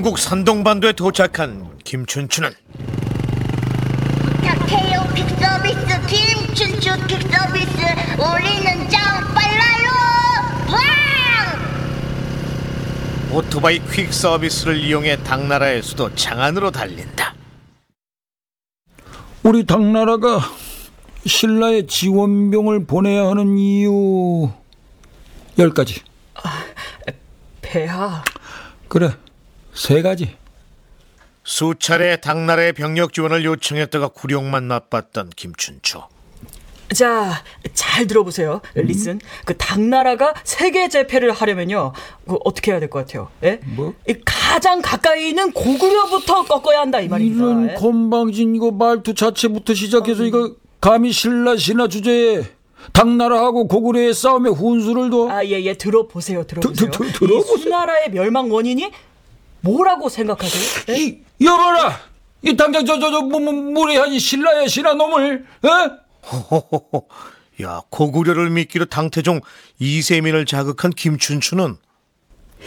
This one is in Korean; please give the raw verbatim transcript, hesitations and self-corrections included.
중국 산동반도에 도착한 김춘추는 부탁해요 퀵서비스 김춘추 퀵서비스 우리는 짱 빨라요. 왕! 오토바이 퀵 서비스를 이용해 당나라의 수도 장안으로 달린다. 우리 당나라가 신라에 지원병을 보내야 하는 이유 열 가지. 아, 폐하. 그래, 세 가지. 수차례 당나라의 병력 지원을 요청했다가 굴욕만 맛봤던 김춘추. 자, 잘 들어보세요. 리슨. 그 당나라가 세계 재패를 하려면요, 그 어떻게 해야 될 것 같아요? 예? 뭐? 이 가장 가까이 있는 고구려부터 꺾어야 한다 이 말입니다. 이런 예? 건방진 이거 말투 자체부터 시작해서 이거 감히 신라 신화 주제에 당나라하고 고구려의 싸움에 훈수를 둬. 아, 예, 예, 들어보세요, 들어보세요. 드, 드, 드, 들어보세요. 이 수나라의 멸망 원인이 뭐라고 생각하세요? 예? 이 여봐라, 이 당장 저 저 저 뭐, 뭐, 무례한 이 신라의 신화 놈을, 어? 호호호호. 야, 고구려를 미끼로 당태종 이세민을 자극한 김춘추는